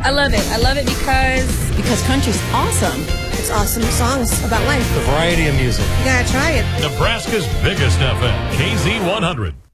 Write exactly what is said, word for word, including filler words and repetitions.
I love it. I love it because Because country's awesome. It's awesome songs about life. The variety of music. You gotta try it. Nebraska's biggest F M, K Z one hundred.